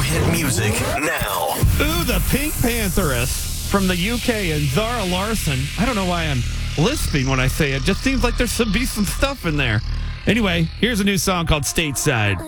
hit music now. Ooh, the Pink Pantheress from the UK and Zara Larsson. I don't know why I'm lisping when I say it. Just seems like there should be some stuff in there. Anyway, here's a new song called Stateside.